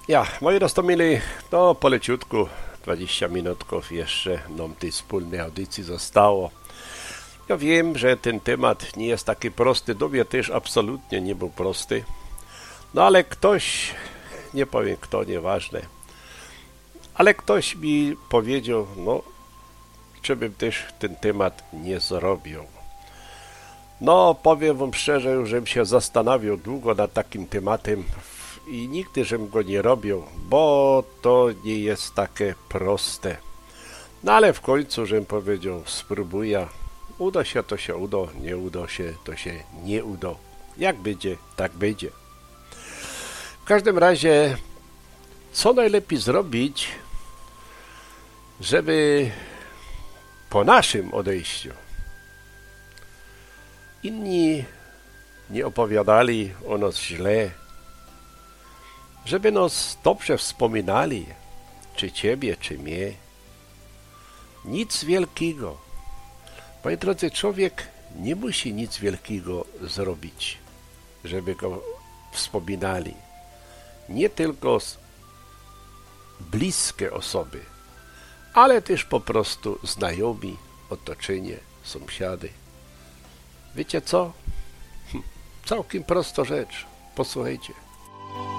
Ja, moi roztomili, to poleciutku 20 minutków jeszcze nam tej wspólnej audycji zostało. Ja wiem, że ten temat nie jest taki prosty, do mnie też absolutnie nie był prosty, no ale ktoś, nie powiem kto, nieważne, ale ktoś mi powiedział, no, żebym też ten temat nie zrobił. No, powiem wam szczerze, żebym się zastanawiał długo nad takim tematem i nigdy żebym go nie robił, bo to nie jest takie proste. No ale w końcu, żebym powiedział, spróbuję. Uda się, to się uda, nie uda się, to się nie uda. Jak będzie, tak będzie. W każdym razie, co najlepiej zrobić, żeby po naszym odejściu inni nie opowiadali o nas źle, żeby nas dobrze wspominali, czy ciebie, czy mnie. Nic wielkiego. Moi drodzy, człowiek nie musi nic wielkiego zrobić, żeby go wspominali. Nie tylko bliskie osoby, ale też po prostu znajomi, otoczenie, sąsiady. Wiecie co? Całkiem prosta rzecz. Posłuchajcie.